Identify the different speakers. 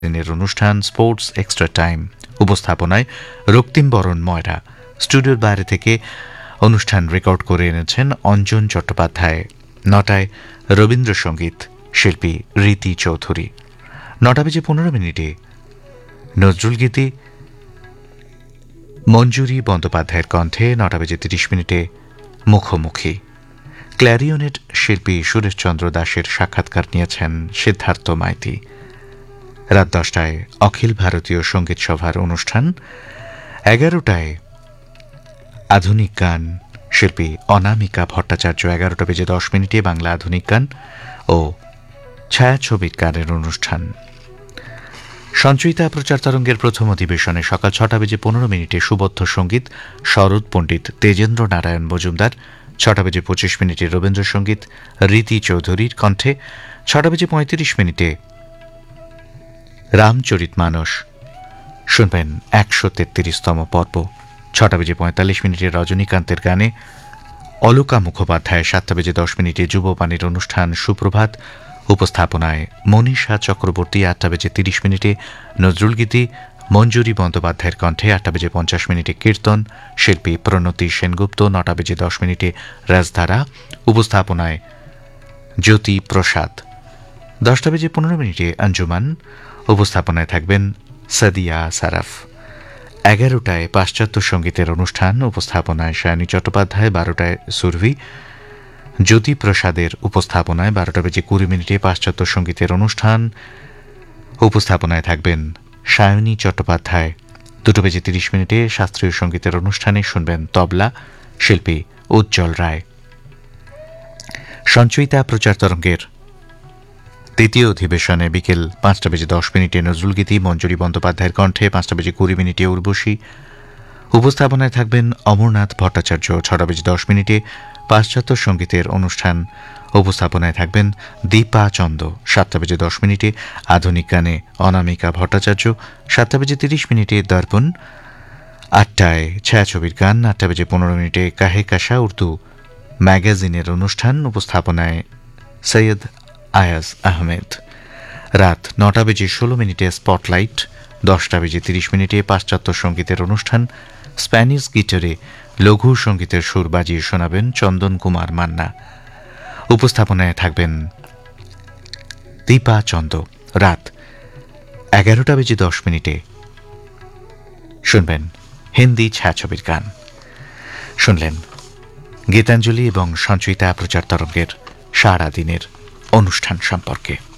Speaker 1: দিনের অনুষ্ঠান sports extra time. উপস্থাপনায় রক্তিম বরণ ময়রা। স্টুডিওর বাইরে থেকে অনুষ্ঠান রেকর্ড করে এনেছেন অঞ্জন চট্টোপাধ্যায়। 9টায় রবীন্দ্রসঙ্গীত, শিল্পী রীতি চৌধুরী। 9:15 নজরুল গীতি মঞ্জুরি বন্দ্যোপাধ্যায়ের কণ্ঠে। 9:30 মুখোমুখি। ক্ল্যারিওনেট শিল্পী সুরেশচন্দ্র দাসের সাক্ষাৎকার নিয়েছেন সিদ্ধার্থ মাইতি। রাত 10টায় অখিল ভারতীয় সঙ্গীত সভার অনুষ্ঠান। 11টায় আধুনিক গান, শিল্পী অনামিকা ভট্টাচার্য। 11:10 বাংলা আধুনিক গান ও ছায়াছবির গানের অনুষ্ঠান। সঞ্চয়িতা প্রচার তরঙ্গের প্রথম অধিবেশনে সকাল 6:15 সুবদ্ধ সঙ্গীত, শরৎ পণ্ডিত তেজেন্দ্র নারায়ণ মজুমদার। 6:25 রবীন্দ্রসঙ্গীত রীতি চৌধুরীর কণ্ঠে। 6:35 রামচরিত মানস শুনবেন 133তম পর্ব। 6:45 রজনীকান্তের গানে অলকা মুখোপাধ্যায়। 7:10 যুববাণীর অনুষ্ঠান সুপ্রভাত। উপস্থাপনায় মনীষা চক্রবর্তী। 8:30 নজরুল গীতি মঞ্জুরি বন্দ্যোপাধ্যায়ের কণ্ঠে। 8:50 কীর্তন, শিল্পী প্রণতি সেনগুপ্ত। 9:10 রাজধারা। উপস্থাপনায় জ্যোতি প্রসাদ। 10:15 আঞ্জুমান। উপস্থাপনায় থাকবেন সাদিয়া সারাফ। 11টায় পাশ্চাত্য সঙ্গীতের অনুষ্ঠান। উপস্থাপনায় সায়নী চট্টোপাধ্যায়। 12টায় সুরভি জ্যোতি প্রসাদের উপস্থাপনায়। 12:20 পাশ্চাত্য সঙ্গীতের অনুষ্ঠান। উপস্থাপনায় থাকবেন সায়নী চট্টোপাধ্যায়। 2:30 শাস্ত্রীয় সঙ্গীতের অনুষ্ঠানে শুনবেন তবলা, শিল্পী উজ্জ্বল রায়। সঞ্চয়িতা প্রচার তরঙ্গের তৃতীয় অধিবেশনে বিকেল 5:10 নজরুল গীতি মঞ্জুরি বন্দ্যোপাধ্যায়ের কণ্ঠে। 5:20 উর্বশী। উপস্থাপনায় থাকবেন অমরনাথ ভট্টাচার্য। 6:10 পাশ্চাত্য সঙ্গীতের অনুষ্ঠান। উপস্থাপনায় থাকবেন দীপা চন্দ। 7:10 আধুনিক গানে অনামিকা ভট্টাচার্য। 7:30 দর্পণ। 8টায় ছায়াছবির গান। 8:15 কাহে কাশা উর্দু ম্যাগাজিনের অনুষ্ঠান। উপস্থাপনায় সৈয়দ আয়াজ আহমেদ। রাত 9:16 স্পটলাইট। 10:30 পাশ্চাত্য সঙ্গীতের অনুষ্ঠান। স্প্যানিশ গিটারে লঘু সঙ্গীতের সুর বাজিয়ে শোনাবেন চন্দন কুমার মান্না। উপস্থাপনায় থাকবেন দীপা চন্দ। রাত 11:10 শুনবেন হিন্দি ছায়াছবির গান। শুনলেন গীতাঞ্জলি এবং সঞ্চয়িতা প্রচার তরঙ্গের সারা দিনের অনুষ্ঠান সম্পর্কে।